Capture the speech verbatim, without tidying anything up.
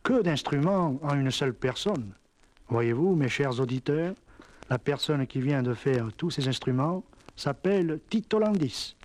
que d'instruments en une seule personne. Voyez-vous, mes chers auditeurs, la personne qui vient de faire tous ces instruments s'appelle Tito Landis.